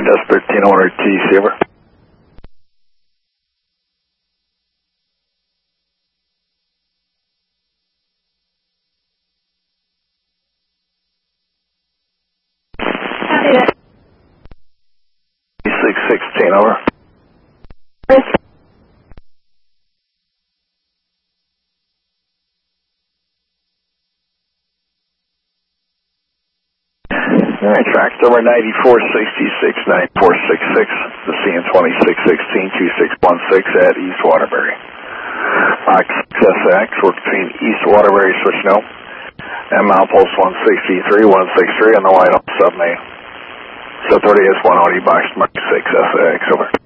Des 13 TC, over. Copy that. 616, over. All right, tracks over 9466, 9466, the CN 2616, 2616 at East Waterbury. SX, we're between East Waterbury, switch no, and milepost 163, 163 on the White Oak Sub Main. So 30 is 1 Audi box, mark 6 SX, over.